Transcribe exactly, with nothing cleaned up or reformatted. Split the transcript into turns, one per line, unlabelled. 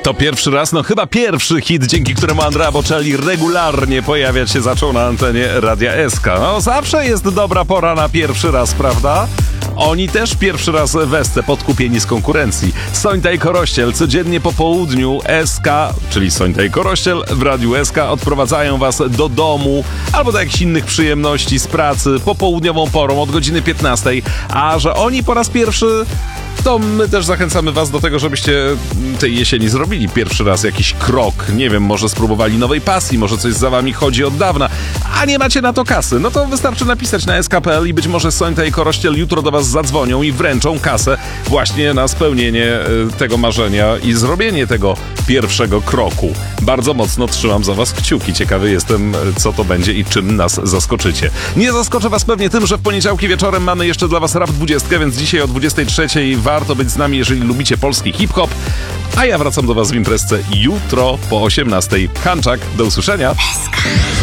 To pierwszy raz, no chyba pierwszy hit, dzięki któremu Andrea Bocelli regularnie pojawiać się zaczął na antenie Radia S K. No zawsze jest dobra pora na pierwszy raz, prawda? Oni też pierwszy raz w Esce, podkupieni z konkurencji. Sońta i Korościel codziennie po południu S K, czyli Sońta i Korościel w Radiu S K odprowadzają was do domu albo do jakichś innych przyjemności z pracy popołudniową porą od godziny piętnastej. A że oni po raz pierwszy, to my też zachęcamy was do tego, żebyście tej jesieni zrobili pierwszy raz jakiś krok. Nie wiem, może spróbowali nowej pasji, może coś za wami chodzi od dawna, a nie macie na to kasy. No to wystarczy napisać na S K kropka P L i być może Sońta i Korościel jutro do was zadzwonią i wręczą kasę właśnie na spełnienie tego marzenia i zrobienie tego pierwszego kroku. Bardzo mocno trzymam za was kciuki. Ciekawy jestem, co to będzie i czym nas zaskoczycie. Nie zaskoczę was pewnie tym, że w poniedziałki wieczorem mamy jeszcze dla was Rap dwudziestkę, więc dzisiaj o dwudziestej trzeciej warto być z nami, jeżeli lubicie polski hip-hop. A ja wracam do was w imprezce jutro po osiemnastej. Hanczak, do usłyszenia.